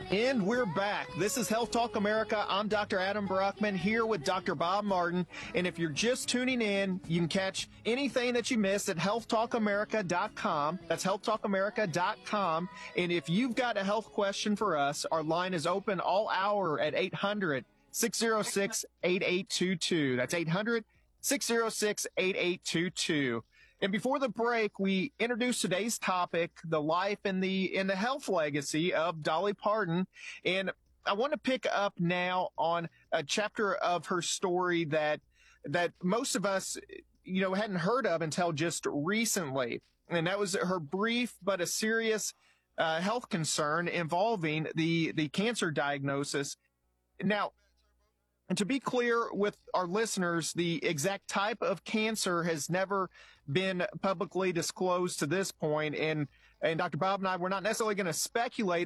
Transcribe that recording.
And we're back. This is Health Talk America. I'm Dr. Adam Brockman here with Dr. Bob Martin. And if you're just tuning in, you can catch anything that you missed at healthtalkamerica.com. That's healthtalkamerica.com. And if you've got a health question for us, our line is open all hour at 800-606-8822. That's 800-606-8822. And before the break, we introduced today's topic, the life and the health legacy of Dolly Parton. And I want to pick up now on a chapter of her story that most of us, hadn't heard of until just recently. And that was her brief but a serious health concern involving the cancer diagnosis. Now, and to be clear with our listeners, the exact type of cancer has never been publicly disclosed to this point. And Dr. Bob and I, we're not necessarily going to speculate